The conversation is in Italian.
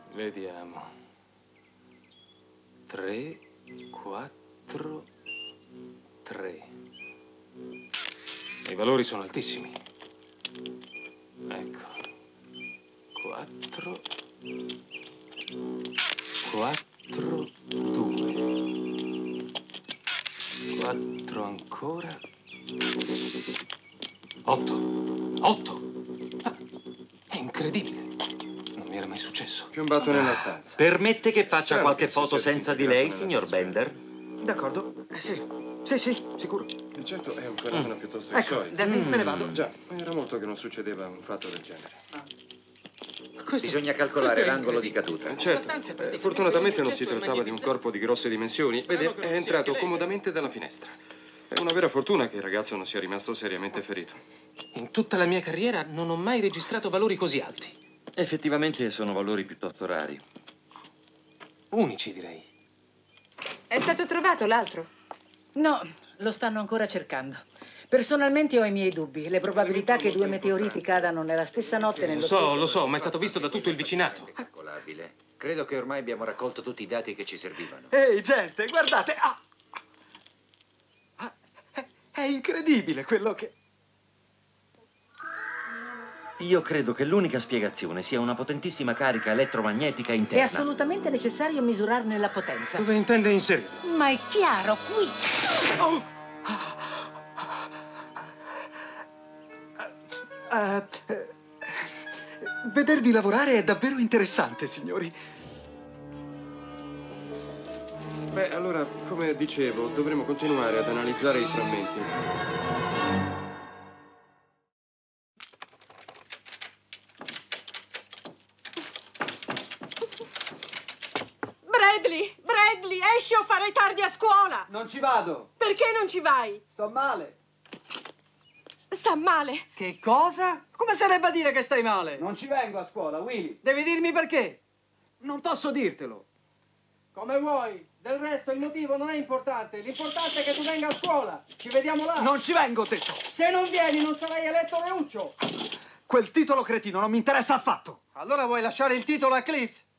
Vediamo. 3, 4, 3. I valori sono altissimi. Ecco. 4, 4, 2. 4 ancora. 8. 8. È incredibile. Non mi era mai successo. Piombato nella stanza. Permette che faccia Strano qualche che si foto sia senza di disintegrato lei, nella signor atmosfera. Bender? D'accordo. Sì, sicuro. Di certo è un fenomeno piuttosto Ecco, insolito. me ne vado. Già, era molto che non succedeva un fatto del genere. Bisogna calcolare l'angolo di caduta. Certo, fortunatamente non si trattava di un corpo di grosse dimensioni. Vede, è entrato comodamente dalla finestra. È una vera fortuna che il ragazzo non sia rimasto seriamente ferito. In tutta la mia carriera non ho mai registrato valori così alti. Effettivamente sono valori piuttosto rari. Unici, direi. È stato trovato l'altro? No, lo stanno ancora cercando. Personalmente ho i miei dubbi. Le probabilità che 2 meteoriti cadano nella stessa notte nello stesso... Lo so, ma è stato visto da tutto il vicinato. Calcolabile. Credo che ormai abbiamo raccolto tutti i dati che ci servivano. Ehi, gente, guardate! È incredibile quello che... Io credo che l'unica spiegazione sia una potentissima carica elettromagnetica È interna. assolutamente necessario misurarne la potenza. Dove intende inserirlo? Ma è chiaro, qui! Vedervi lavorare è davvero interessante, signori. Beh, allora, come dicevo, dovremo continuare ad analizzare i frammenti. Bradley, esci o farai tardi a scuola! Non ci vado. Perché non ci vai? Sto male. Sta male. Che cosa? Come sarebbe a dire che stai male? Non ci vengo a scuola, Willy. Devi dirmi perché. Non posso dirtelo. Come vuoi. Del resto il motivo non è importante. L'importante è che tu venga a scuola. Ci vediamo là. Non ci vengo, ho detto. Se non vieni non sarai eletto Reuccio. Quel titolo cretino non mi interessa affatto. Allora vuoi lasciare il titolo a Cliff?